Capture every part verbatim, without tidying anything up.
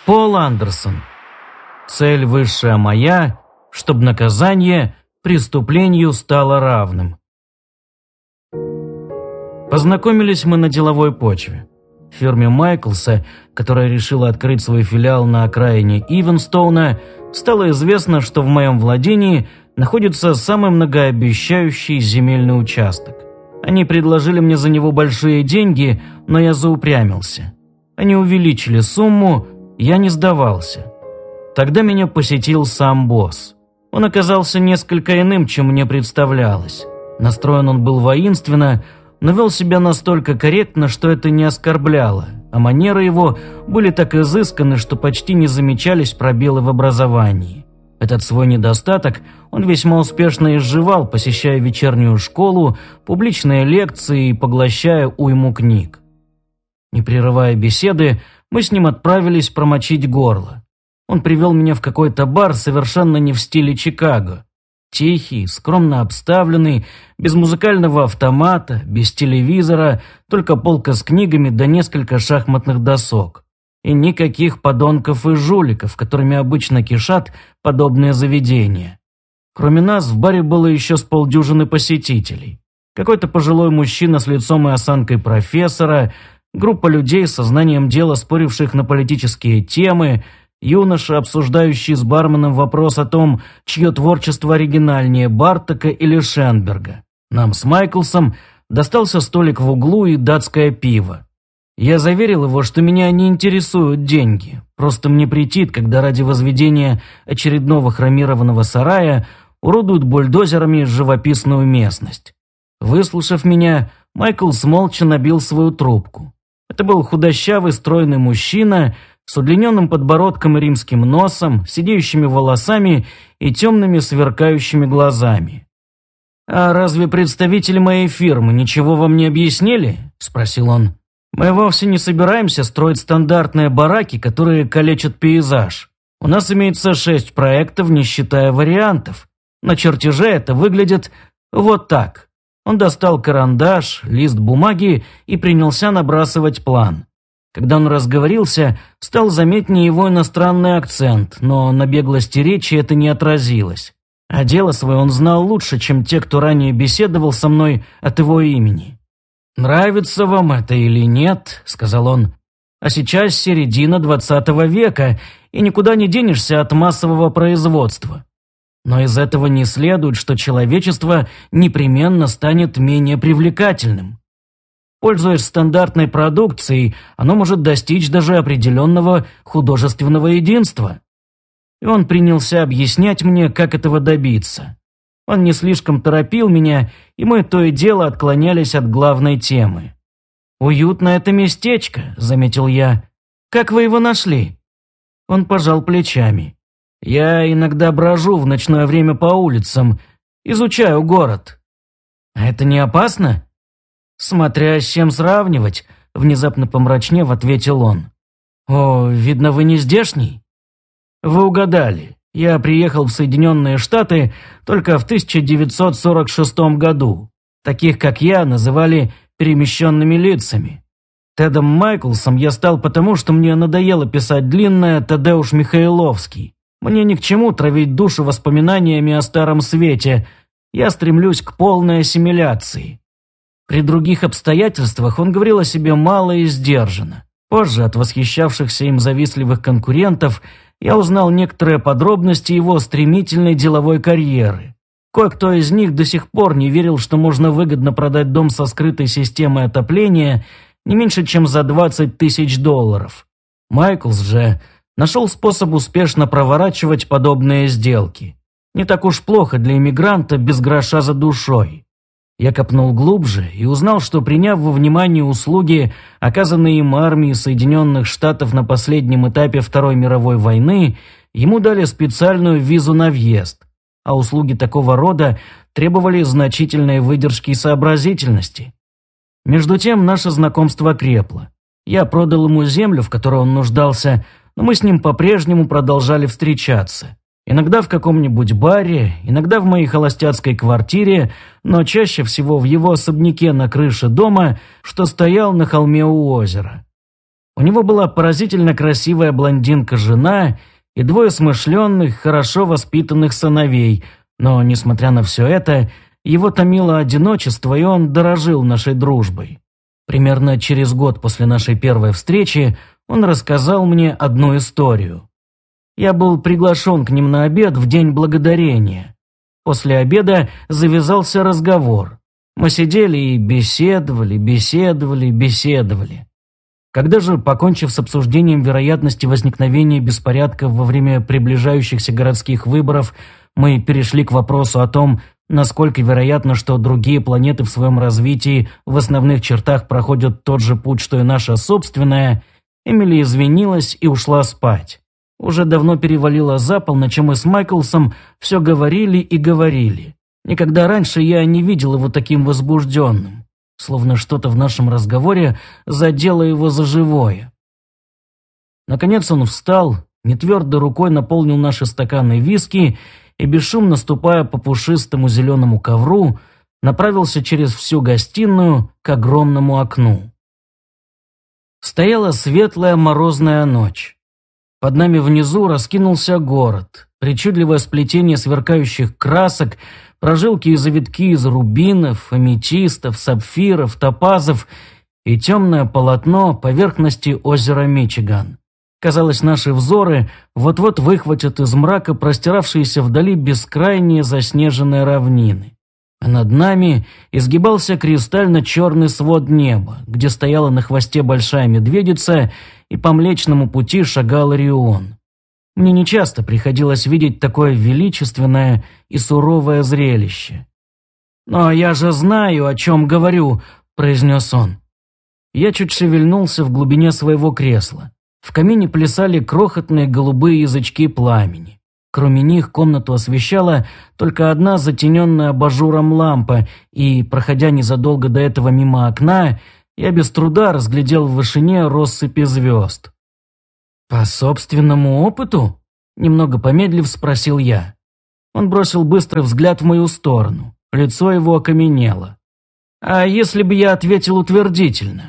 Пол Андерсон. Цель высшая моя, чтоб наказание преступлению стало равным. Познакомились мы на деловой почве. В фирме Майклса, которая решила открыть свой филиал на окраине Ивенстоуна, стало известно, что в моем владении находится самый многообещающий земельный участок. Они предложили мне за него большие деньги, но я заупрямился. Они увеличили сумму, я не сдавался. Тогда меня посетил сам босс. Он оказался несколько иным, чем мне представлялось. Настроен он был воинственно, но вел себя настолько корректно, что это не оскорбляло, а манеры его были так изысканы, что почти не замечались пробелы в образовании. Этот свой недостаток он весьма успешно изживал, посещая вечернюю школу, публичные лекции и поглощая уйму книг. Не прерывая беседы, мы с ним отправились промочить горло. Он привел меня в какой-то бар, совершенно не в стиле Чикаго. Тихий, скромно обставленный, без музыкального автомата, без телевизора, только полка с книгами да несколько шахматных досок. И никаких подонков и жуликов, которыми обычно кишат подобные заведения. Кроме нас в баре было еще с полдюжины посетителей. Какой-то пожилой мужчина с лицом и осанкой профессора, группа людей со знанием дела, споривших на политические темы, юноша, обсуждающий с барменом вопрос о том, чье творчество оригинальнее, Бартока или Шенберга. Нам с Майклсом достался столик в углу и датское пиво. Я заверил его, что меня не интересуют деньги, просто мне претит, когда ради возведения очередного хромированного сарая уродуют бульдозерами живописную местность. Выслушав меня, Майклс молча набил свою трубку. Это был худощавый, стройный мужчина с удлиненным подбородком и римским носом, сидеющими волосами и темными сверкающими глазами. «А разве представители моей фирмы ничего вам не объяснили?» – спросил он. «Мы вовсе не собираемся строить стандартные бараки, которые калечат пейзаж. У нас имеется шесть проектов, не считая вариантов. На чертеже это выглядит вот так». Он достал карандаш, лист бумаги и принялся набрасывать план. Когда он разговорился, стал заметнее его иностранный акцент, но на беглости речи это не отразилось. А дело свое он знал лучше, чем те, кто ранее беседовал со мной от его имени. «Нравится вам это или нет?» – сказал он. «А сейчас середина двадцатого века, и никуда не денешься от массового производства. Но из этого не следует, что человечество непременно станет менее привлекательным. Пользуясь стандартной продукцией, оно может достичь даже определенного художественного единства». И он принялся объяснять мне, как этого добиться. Он не слишком торопил меня, и мы то и дело отклонялись от главной темы. «Уютно это местечко», — заметил я. «Как вы его нашли?» Он пожал плечами. «Я иногда брожу в ночное время по улицам, изучаю город». «А это не опасно?» «Смотря с чем сравнивать», — внезапно помрачнев, ответил он. «О, видно, вы не здешний?» «Вы угадали. Я приехал в Соединенные Штаты только в тысяча девятьсот сорок шестом году. Таких, как я, называли перемещенными лицами. Тедом Майклсом я стал потому, что мне надоело писать длинное Тадеуш Михайловский. Мне ни к чему травить душу воспоминаниями о Старом Свете. Я стремлюсь к полной ассимиляции». При других обстоятельствах он говорил о себе мало и сдержанно. Позже от восхищавшихся им завистливых конкурентов я узнал некоторые подробности его стремительной деловой карьеры. Кое-кто из них до сих пор не верил, что можно выгодно продать дом со скрытой системой отопления не меньше, чем за двадцать тысяч долларов. Майклс же нашел способ успешно проворачивать подобные сделки. Не так уж плохо для иммигранта без гроша за душой. Я копнул глубже и узнал, что, приняв во внимание услуги, оказанные им армией Соединенных Штатов на последнем этапе Второй мировой войны, ему дали специальную визу на въезд, а услуги такого рода требовали значительной выдержки и сообразительности. Между тем наше знакомство крепло. Я продал ему землю, в которой он нуждался, но мы с ним по-прежнему продолжали встречаться. Иногда в каком-нибудь баре, иногда в моей холостяцкой квартире, но чаще всего в его особняке на крыше дома, что стоял на холме у озера. У него была поразительно красивая блондинка-жена и двое смышленных, хорошо воспитанных сыновей, но, несмотря на все это, его томило одиночество, и он дорожил нашей дружбой. Примерно через год после нашей первой встречи он рассказал мне одну историю. Я был приглашен к ним на обед в День Благодарения. После обеда завязался разговор. Мы сидели и беседовали, беседовали, беседовали. Когда же, покончив с обсуждением вероятности возникновения беспорядков во время приближающихся городских выборов, мы перешли к вопросу о том, насколько вероятно, что другие планеты в своем развитии в основных чертах проходят тот же путь, что и наша собственная, Эмили извинилась и ушла спать. Уже давно перевалило за полночь, и мы с Майклсом все говорили и говорили. Никогда раньше я не видел его таким возбужденным, словно что-то в нашем разговоре задело его за живое. Наконец он встал, нетвердой рукой наполнил наши стаканы виски и, бесшумно ступая по пушистому зеленому ковру, направился через всю гостиную к огромному окну. Стояла светлая морозная ночь. Под нами внизу раскинулся город, причудливое сплетение сверкающих красок, прожилки и завитки из рубинов, аметистов, сапфиров, топазов и темное полотно поверхности озера Мичиган. Казалось, наши взоры вот-вот выхватят из мрака простиравшиеся вдали бескрайние заснеженные равнины. А над нами изгибался кристально-черный свод неба, где стояла на хвосте большая медведица, и по Млечному пути шагал Орион. Мне нечасто приходилось видеть такое величественное и суровое зрелище. «Но я же знаю, о чем говорю», – произнес он. Я чуть шевельнулся в глубине своего кресла. В камине плясали крохотные голубые язычки пламени. Кроме них комнату освещала только одна затененная абажуром лампа, и, проходя незадолго до этого мимо окна, я без труда разглядел в вышине россыпи звезд. «По собственному опыту?» – немного помедлив спросил я. Он бросил быстрый взгляд в мою сторону. Лицо его окаменело. «А если бы я ответил утвердительно?»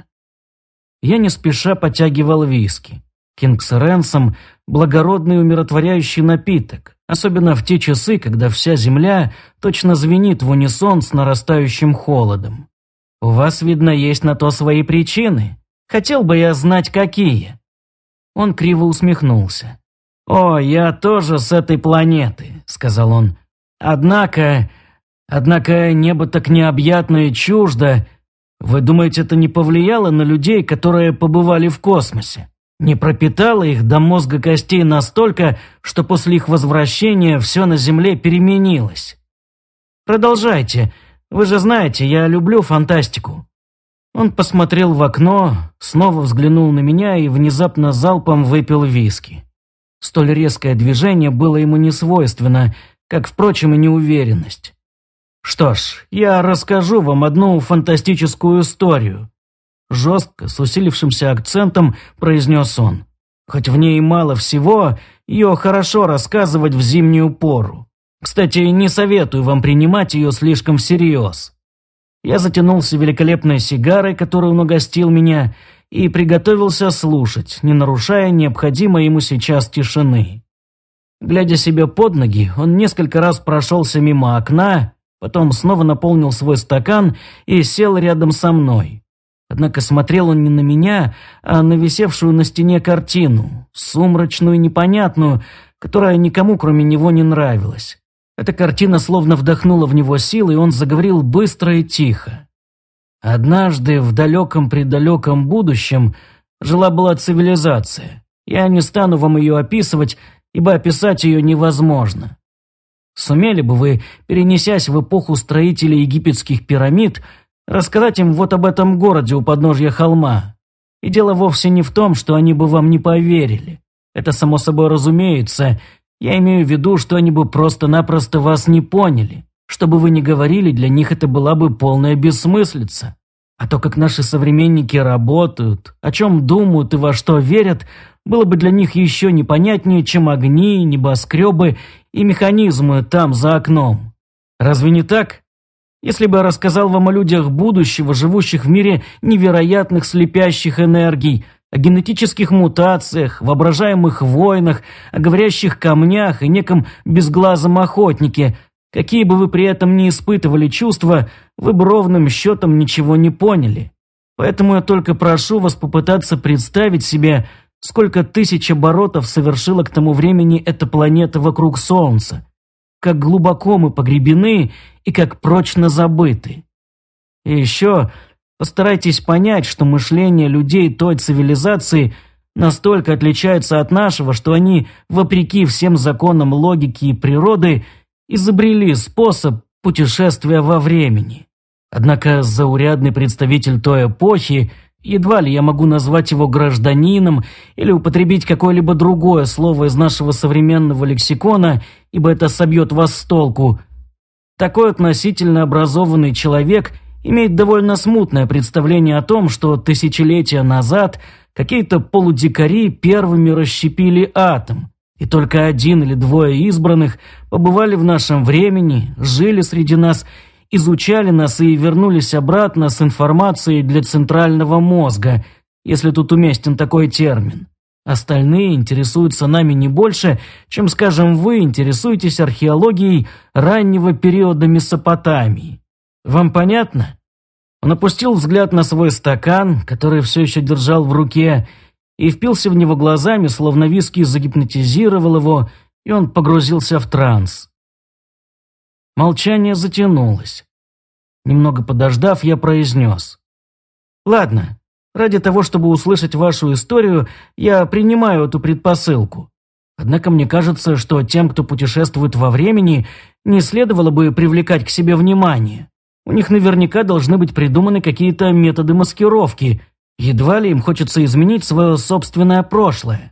Я не спеша потягивал виски. Кингс Рэнсом – благородный умиротворяющий напиток, особенно в те часы, когда вся земля точно звенит в унисон с нарастающим холодом. «У вас, видно, есть на то свои причины. Хотел бы я знать, какие». Он криво усмехнулся. «О, я тоже с этой планеты», – сказал он. «Однако, однако небо так необъятно и чуждо. Вы думаете, это не повлияло на людей, которые побывали в космосе? Не пропитало их до мозга костей настолько, что после их возвращения все на Земле переменилось? Продолжайте. Вы же знаете, я люблю фантастику». Он посмотрел в окно, снова взглянул на меня и внезапно залпом выпил виски. Столь резкое движение было ему не свойственно, как, впрочем, и неуверенность. «Что ж, я расскажу вам одну фантастическую историю», – жестко, с усилившимся акцентом произнес он. «Хоть в ней мало всего, ее хорошо рассказывать в зимнюю пору. Кстати, не советую вам принимать ее слишком всерьез». Я затянулся великолепной сигарой, которую он угостил меня, и приготовился слушать, не нарушая необходимой ему сейчас тишины. Глядя себе под ноги, он несколько раз прошелся мимо окна, потом снова наполнил свой стакан и сел рядом со мной. Однако смотрел он не на меня, а на висевшую на стене картину, сумрачную и непонятную, которая никому, кроме него, не нравилась. Эта картина словно вдохнула в него силы, и он заговорил быстро и тихо. «Однажды в далеком-предалеком будущем жила-была цивилизация. Я не стану вам ее описывать, ибо описать ее невозможно. Сумели бы вы, перенесясь в эпоху строителей египетских пирамид, рассказать им вот об этом городе у подножья холма? И дело вовсе не в том, что они бы вам не поверили. Это само собой разумеется. Я имею в виду, что они бы просто-напросто вас не поняли. Что бы вы ни говорили, для них это была бы полная бессмыслица. А то, как наши современники работают, о чем думают и во что верят, было бы для них еще непонятнее, чем огни, небоскребы и механизмы там за окном. Разве не так? Если бы я рассказал вам о людях будущего, живущих в мире невероятных слепящих энергий, о генетических мутациях, воображаемых войнах, о говорящих камнях и неком безглазом охотнике. Какие бы вы при этом ни испытывали чувства, вы бы ровным счетом ничего не поняли. Поэтому я только прошу вас попытаться представить себе, сколько тысяч оборотов совершила к тому времени эта планета вокруг Солнца, как глубоко мы погребены и как прочно забыты. И еще постарайтесь понять, что мышление людей той цивилизации настолько отличается от нашего, что они, вопреки всем законам логики и природы, изобрели способ путешествия во времени. Однако заурядный представитель той эпохи, едва ли я могу назвать его гражданином или употребить какое-либо другое слово из нашего современного лексикона, ибо это собьет вас с толку, такой относительно образованный человек имеет довольно смутное представление о том, что тысячелетия назад какие-то полудикари первыми расщепили атом, и только один или двое избранных побывали в нашем времени, жили среди нас, изучали нас и вернулись обратно с информацией для центрального мозга, если тут уместен такой термин. Остальные интересуются нами не больше, чем, скажем, вы интересуетесь археологией раннего периода Месопотамии. Вам понятно? Он опустил взгляд на свой стакан, который все еще держал в руке, и впился в него глазами, словно виски загипнотизировал его, и он погрузился в транс. Молчание затянулось. Немного подождав, я произнес: «Ладно, ради того, чтобы услышать вашу историю, я принимаю эту предпосылку. Однако мне кажется, что тем, кто путешествует во времени, не следовало бы привлекать к себе внимание. У них наверняка должны быть придуманы какие-то методы маскировки. Едва ли им хочется изменить свое собственное прошлое».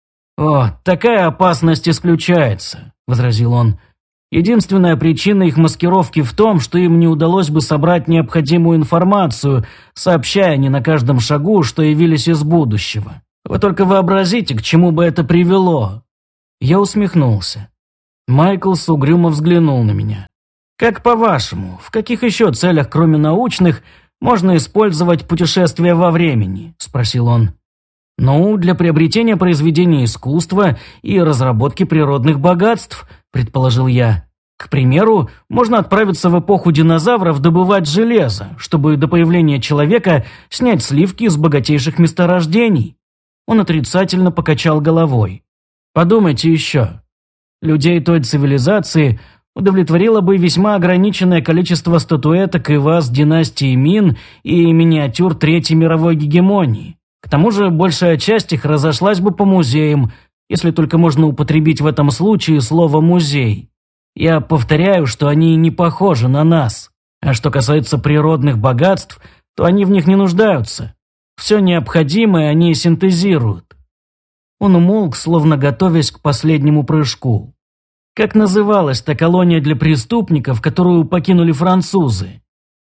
«О, такая опасность исключается», — возразил он. «Единственная причина их маскировки в том, что им не удалось бы собрать необходимую информацию, сообщая не на каждом шагу, что явились из будущего. Вы только вообразите, к чему бы это привело». Я усмехнулся. Майклс угрюмо взглянул на меня. «Как по-вашему, в каких еще целях, кроме научных, можно использовать путешествия во времени?» – спросил он. «Ну, для приобретения произведений искусства и разработки природных богатств», – предположил я. «К примеру, можно отправиться в эпоху динозавров добывать железо, чтобы до появления человека снять сливки из богатейших месторождений». Он отрицательно покачал головой. «Подумайте еще. Людей той цивилизации удовлетворило бы весьма ограниченное количество статуэток и ваз династии Мин и миниатюр Третьей мировой гегемонии. К тому же большая часть их разошлась бы по музеям, если только можно употребить в этом случае слово «музей». Я повторяю, что они не похожи на нас. А что касается природных богатств, то они в них не нуждаются. Все необходимое они синтезируют». Он умолк, словно готовясь к последнему прыжку. «Как называлась та колония для преступников, которую покинули французы?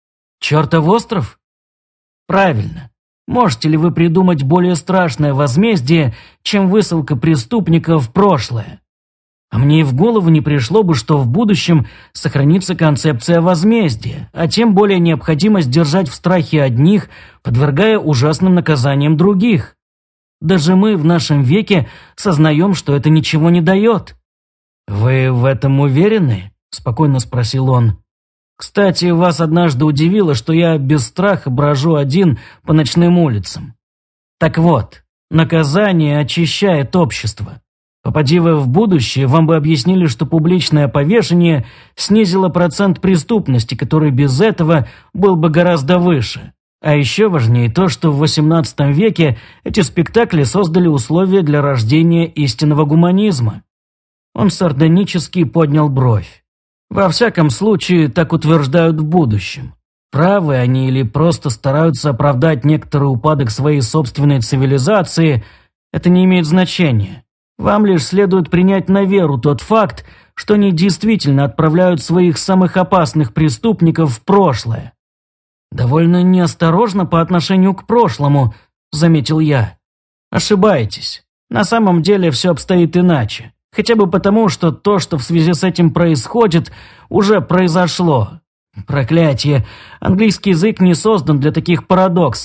Чертов остров? Правильно. Можете ли вы придумать более страшное возмездие, чем высылка преступников в прошлое? А мне и в голову не пришло бы, что в будущем сохранится концепция возмездия, а тем более необходимость держать в страхе одних, подвергая ужасным наказаниям других. Даже мы в нашем веке сознаем, что это ничего не дает». «Вы в этом уверены?» – спокойно спросил он. «Кстати, вас однажды удивило, что я без страха брожу один по ночным улицам. Так вот, наказание очищает общество. Попади вы в будущее, вам бы объяснили, что публичное повешение снизило процент преступности, который без этого был бы гораздо выше. А еще важнее то, что в восемнадцатом веке эти спектакли создали условия для рождения истинного гуманизма». Он сардонически поднял бровь. «Во всяком случае, так утверждают в будущем. Правы они или просто стараются оправдать некоторый упадок своей собственной цивилизации, это не имеет значения. Вам лишь следует принять на веру тот факт, что они действительно отправляют своих самых опасных преступников в прошлое». «Довольно неосторожно по отношению к прошлому», — заметил я. «Ошибаетесь. На самом деле все обстоит иначе. Хотя бы потому, что то, что в связи с этим происходит, уже произошло. Проклятие, английский язык не создан для таких парадоксов.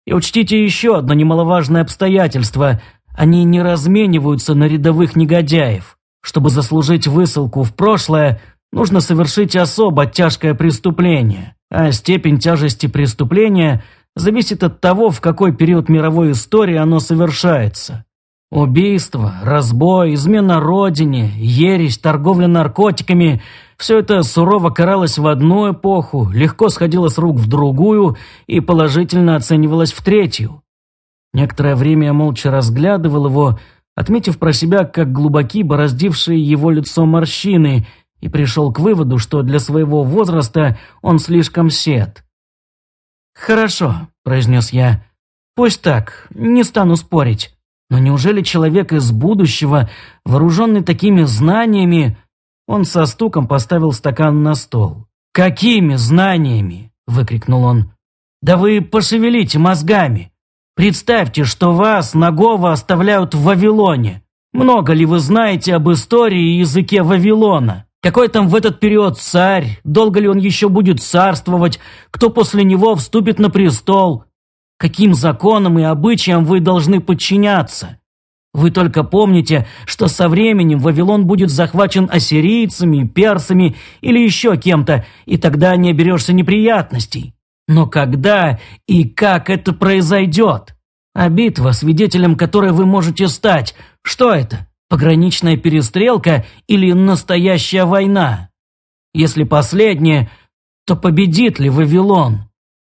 И учтите еще одно немаловажное обстоятельство. Они не размениваются на рядовых негодяев. Чтобы заслужить высылку в прошлое, нужно совершить особо тяжкое преступление. А степень тяжести преступления зависит от того, в какой период мировой истории оно совершается. Убийство, разбой, измена родине, ересь, торговля наркотиками – все это сурово каралось в одну эпоху, легко сходило с рук в другую и положительно оценивалось в третью. Некоторое время я молча разглядывал его, отметив про себя, как глубоки бороздившие его лицо морщины, и пришел к выводу, что для своего возраста он слишком сед. «Хорошо», – произнес я, – «пусть так, не стану спорить. Но неужели человек из будущего, вооруженный такими знаниями...» Он со стуком поставил стакан на стол. «Какими знаниями?» – выкрикнул он. «Да вы пошевелите мозгами. Представьте, что вас нагого оставляют в Вавилоне. Много ли вы знаете об истории и языке Вавилона? Какой там в этот период царь? Долго ли он еще будет царствовать? Кто после него вступит на престол? Каким законам и обычаям вы должны подчиняться? Вы только помните, что со временем Вавилон будет захвачен ассирийцами, персами или еще кем-то, и тогда не оберешься неприятностей. Но когда и как это произойдет? А битва, свидетелем которой вы можете стать, что это? Пограничная перестрелка или настоящая война? Если последнее, то победит ли Вавилон?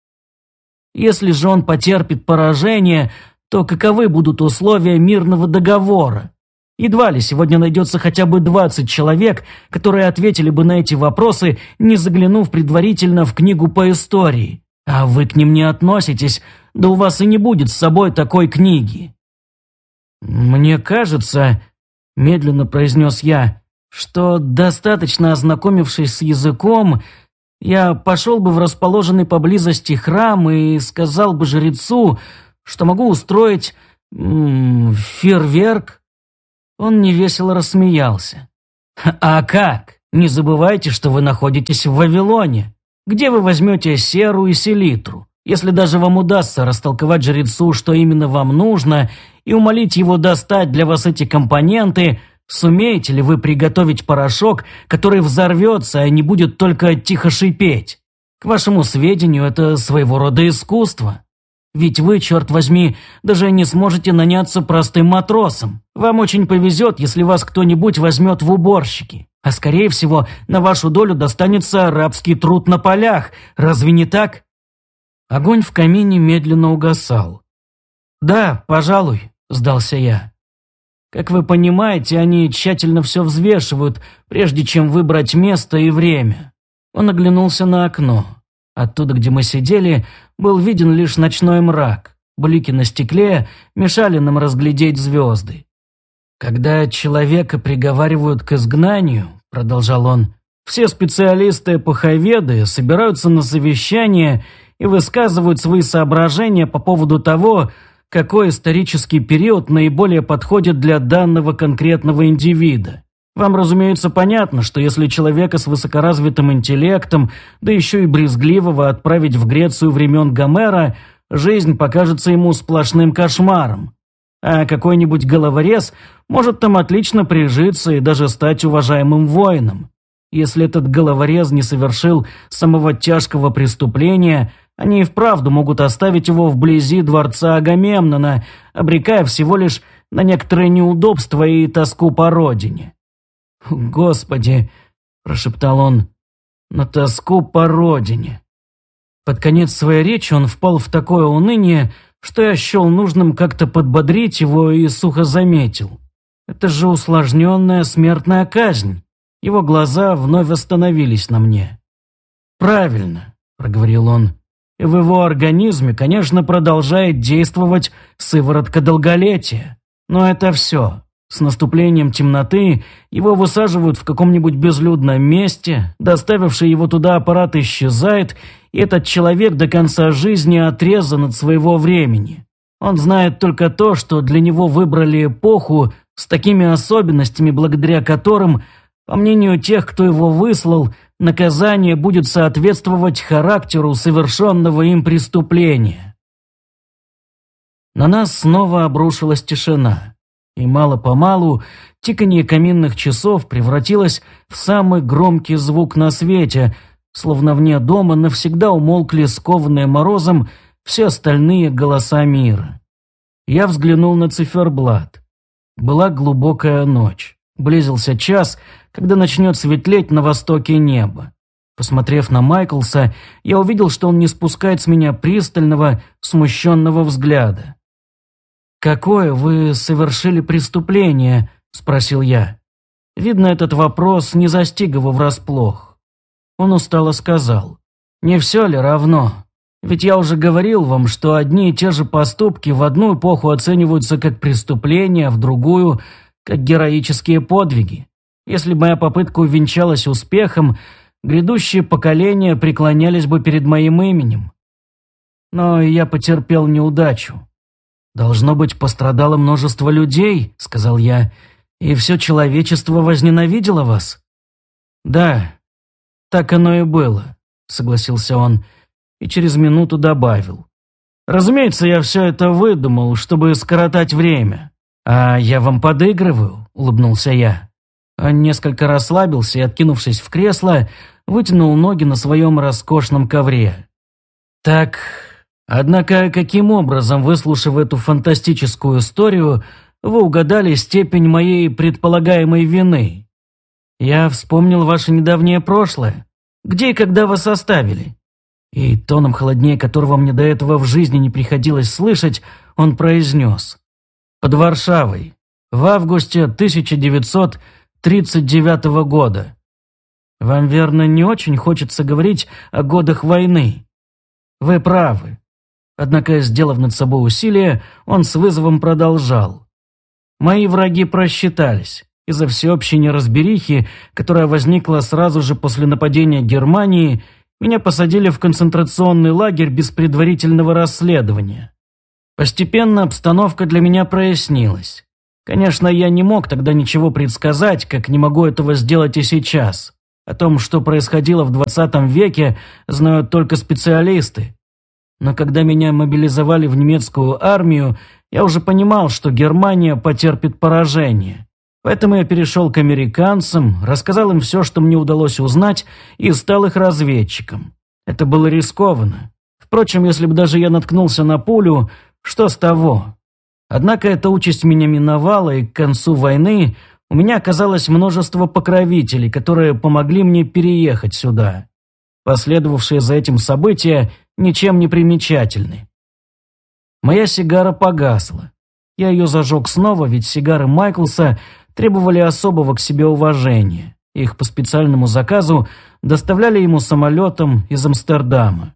Если же он потерпит поражение, то каковы будут условия мирного договора? Едва ли сегодня найдется хотя бы двадцать человек, которые ответили бы на эти вопросы, не заглянув предварительно в книгу по истории. А вы к ним не относитесь, да у вас и не будет с собой такой книги. «Мне кажется, – медленно произнес я, – что, достаточно ознакомившись с языком, я пошел бы в расположенный поблизости храм и сказал бы жрецу, что могу устроить м -м, фейерверк». Он невесело рассмеялся. «А как? Не забывайте, что вы находитесь в Вавилоне. Где вы возьмете серу и селитру? Если даже вам удастся растолковать жрецу, что именно вам нужно, и умолить его достать для вас эти компоненты, сумеете ли вы приготовить порошок, который взорвется, а не будет только тихо шипеть? К вашему сведению, это своего рода искусство. Ведь вы, черт возьми, даже не сможете наняться простым матросом. Вам очень повезет, если вас кто-нибудь возьмет в уборщики. А скорее всего, на вашу долю достанется рабский труд на полях. Разве не так?» Огонь в камине медленно угасал. «Да, пожалуй», – сдался я. «Как вы понимаете, они тщательно все взвешивают, прежде чем выбрать место и время». Он оглянулся на окно. Оттуда, где мы сидели, был виден лишь ночной мрак. Блики на стекле мешали нам разглядеть звезды. «Когда человека приговаривают к изгнанию, – продолжал он, – все специалисты-эпоховеды собираются на совещание и высказывают свои соображения по поводу того, какой исторический период наиболее подходит для данного конкретного индивида. Вам, разумеется, понятно, что если человека с высокоразвитым интеллектом, да еще и брезгливого отправить в Грецию времен Гомера, жизнь покажется ему сплошным кошмаром. А какой-нибудь головорез может там отлично прижиться и даже стать уважаемым воином. Если этот головорез не совершил самого тяжкого преступления, они и вправду могут оставить его вблизи дворца Агамемнона, обрекая всего лишь на некоторые неудобства и тоску по родине. «Господи!» – прошептал он. «На тоску по родине». Под конец своей речи он впал в такое уныние, что я счел нужным как-то подбодрить его и сухо заметил. «Это же усложненная смертная казнь». Его глаза вновь остановились на мне. «Правильно», – проговорил он. «И в его организме, конечно, продолжает действовать сыворотка долголетия. Но это все. С наступлением темноты его высаживают в каком-нибудь безлюдном месте, доставивший его туда аппарат исчезает, и этот человек до конца жизни отрезан от своего времени. Он знает только то, что для него выбрали эпоху с такими особенностями, благодаря которым, по мнению тех, кто его выслал, наказание будет соответствовать характеру совершенного им преступления». На нас снова обрушилась тишина, и мало-помалу тиканье каминных часов превратилось в самый громкий звук на свете, словно вне дома навсегда умолкли скованные морозом все остальные голоса мира. Я взглянул на циферблат. Была глубокая ночь. Близился час, когда начнет светлеть на востоке неба. Посмотрев на Майклса, я увидел, что он не спускает с меня пристального, смущенного взгляда. «Какое вы совершили преступление?» – спросил я. Видно, этот вопрос не застиг его врасплох. Он устало сказал: «Не все ли равно? Ведь я уже говорил вам, что одни и те же поступки в одну эпоху оцениваются как преступления, в другую – как героические подвиги. Если моя попытка увенчалась успехом, грядущие поколения преклонялись бы перед моим именем. Но я потерпел неудачу. «Должно быть, пострадало множество людей», — сказал я, — «и все человечество возненавидело вас». «Да, так оно и было», — согласился он, и через минуту добавил. «Разумеется, я все это выдумал, чтобы скоротать время». «А я вам подыгрываю», — улыбнулся я. Он несколько расслабился и, откинувшись в кресло, вытянул ноги на своем роскошном ковре. «Так, однако, каким образом, выслушав эту фантастическую историю, вы угадали степень моей предполагаемой вины? Я вспомнил ваше недавнее прошлое. Где и когда вас оставили?» И тоном холоднее, которого мне до этого в жизни не приходилось слышать, он произнес: «Под Варшавой, в августе тысяча девятьсот тридцать девятого года. Вам, верно, не очень хочется говорить о годах войны. Вы правы». Однако, сделав над собой усилие, он с вызовом продолжал. «Мои враги просчитались. Из-за всеобщей неразберихи, которая возникла сразу же после нападения Германии, меня посадили в концентрационный лагерь без предварительного расследования. Постепенно обстановка для меня прояснилась. Конечно, я не мог тогда ничего предсказать, как не могу этого сделать и сейчас. О том, что происходило в двадцатом веке, знают только специалисты. Но когда меня мобилизовали в немецкую армию, я уже понимал, что Германия потерпит поражение. Поэтому я перешел к американцам, рассказал им все, что мне удалось узнать, и стал их разведчиком. Это было рискованно. Впрочем, если бы даже я наткнулся на пулю, что с того? Однако эта участь меня миновала, и к концу войны у меня оказалось множество покровителей, которые помогли мне переехать сюда. Последовавшие за этим события ничем не примечательны. Моя сигара погасла. Я ее зажег снова, ведь сигары Майклса требовали особого к себе уважения. Их по специальному заказу доставляли ему самолетом из Амстердама.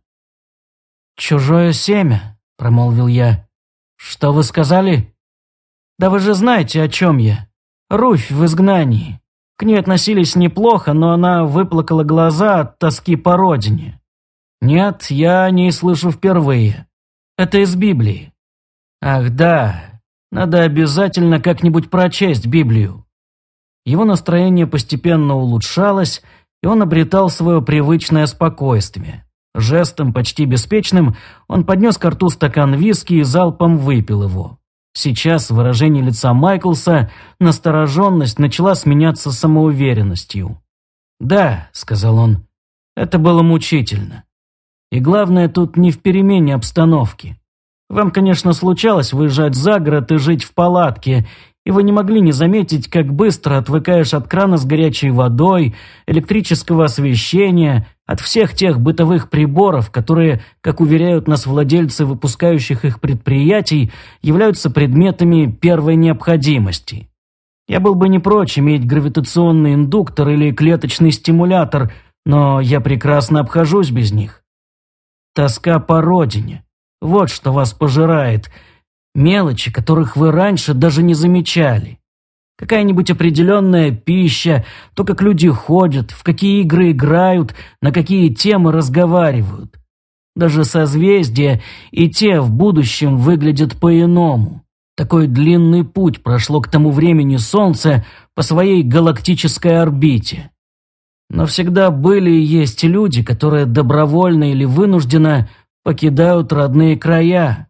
«Чужое семя», — промолвил я. «Что вы сказали?» «Да вы же знаете, о чем я. Руфь в изгнании. К ней относились неплохо, но она выплакала глаза от тоски по родине. Нет, я о ней слышу впервые. Это из Библии. Ах да, надо обязательно как-нибудь прочесть Библию». Его настроение постепенно улучшалось, и он обретал свое привычное спокойствие. Жестом, почти беспечным, он поднес ко рту стакан виски и залпом выпил его. Сейчас в выражении лица Майклса настороженность начала сменяться самоуверенностью. «Да», — сказал он, — «это было мучительно. И главное тут не в перемене обстановки. Вам, конечно, случалось выезжать за город и жить в палатке, и вы не могли не заметить, как быстро отвыкаешь от крана с горячей водой, электрического освещения, от всех тех бытовых приборов, которые, как уверяют нас владельцы выпускающих их предприятий, являются предметами первой необходимости. Я был бы не прочь иметь гравитационный индуктор или клеточный стимулятор, но я прекрасно обхожусь без них. Тоска по родине. Вот что вас пожирает. Мелочи, которых вы раньше даже не замечали. Какая-нибудь определенная пища, то, как люди ходят, в какие игры играют, на какие темы разговаривают. Даже созвездия и те в будущем выглядят по-иному. Такой длинный путь прошло к тому времени Солнце по своей галактической орбите. Но всегда были и есть люди, которые добровольно или вынужденно покидают родные края.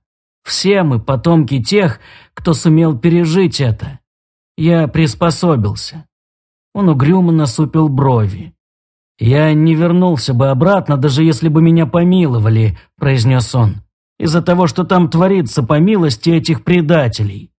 Все мы потомки тех, кто сумел пережить это. Я приспособился». Он угрюмо насупил брови. «Я не вернулся бы обратно, даже если бы меня помиловали», – произнес он, «из-за того, что там творится по милости этих предателей».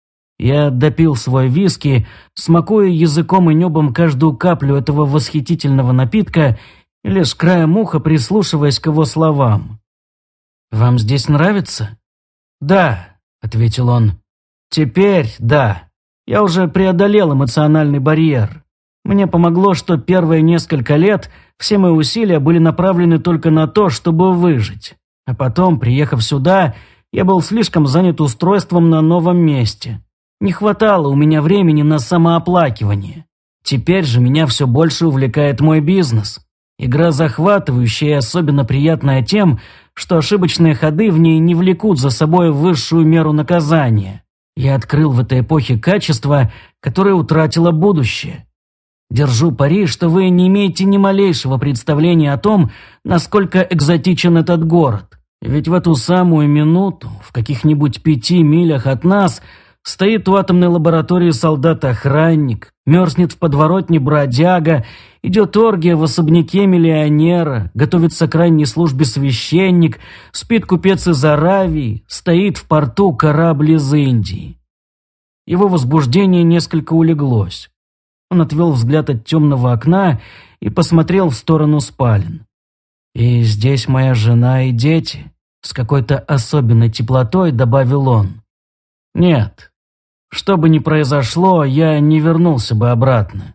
Я допил свой виски, смакуя языком и небом каждую каплю этого восхитительного напитка и лишь краем уха прислушиваясь к его словам. «Вам здесь нравится?» «Да», – ответил он. «Теперь да. Я уже преодолел эмоциональный барьер. Мне помогло, что первые несколько лет все мои усилия были направлены только на то, чтобы выжить. А потом, приехав сюда, я был слишком занят устройством на новом месте. Не хватало у меня времени на самооплакивание. Теперь же меня все больше увлекает мой бизнес. Игра захватывающая и особенно приятная тем, что ошибочные ходы в ней не влекут за собой высшую меру наказания. Я открыл в этой эпохе качество, которое утратило будущее. Держу пари, что вы не имеете ни малейшего представления о том, насколько экзотичен этот город. Ведь в эту самую минуту, в каких-нибудь пяти милях от нас, стоит у атомной лаборатории солдат-охранник, мерзнет в подворотне бродяга, идет оргия в особняке миллионера, готовится к ранней службе священник, спит купец из Аравии, стоит в порту корабль из Индии. Его возбуждение несколько улеглось. Он отвел взгляд от темного окна и посмотрел в сторону спален. «И здесь моя жена и дети», — с какой-то особенной теплотой добавил он. «Нет, что бы ни произошло, я не вернулся бы обратно».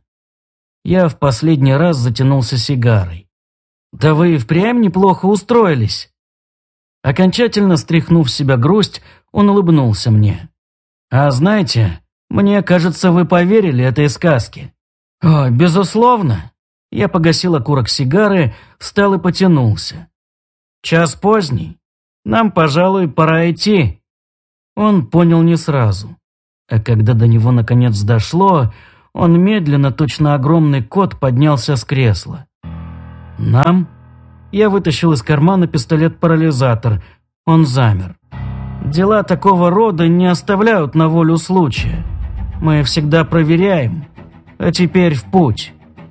Я в последний раз затянулся сигарой. «Да вы и впрямь неплохо устроились». Окончательно стряхнув с себя грусть, он улыбнулся мне. «А знаете, мне кажется, вы поверили этой сказке». «О, безусловно». Я погасил окурок сигары, встал и потянулся. «Час поздний. Нам, пожалуй, пора идти». Он понял не сразу. А когда до него наконец дошло, он медленно, точно огромный кот, поднялся с кресла. «Нам?» Я вытащил из кармана пистолет-парализатор. Он замер. «Дела такого рода не оставляют на волю случая. Мы всегда проверяем. А теперь в путь».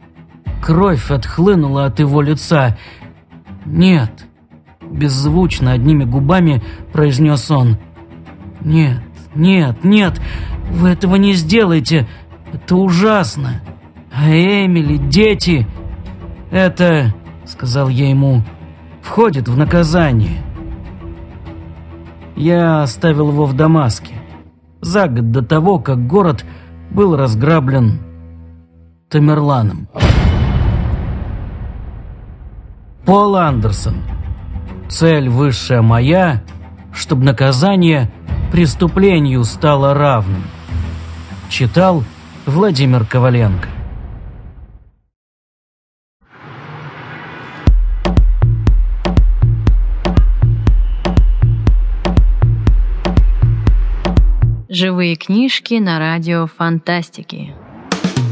Кровь отхлынула от его лица. «Нет», – беззвучно одними губами произнес он. «Нет, нет, нет, вы этого не сделаете. Это ужасно. А Эмили, дети, это, – сказал я ему, – входит в наказание». Я оставил его в Дамаске за год до того, как город был разграблен Тамерланом. Пол Андерсон. Цель высшая моя, чтобы наказание преступлению стало равным. Читал Владимир Коваленко. Живые книжки на радио Фантастики.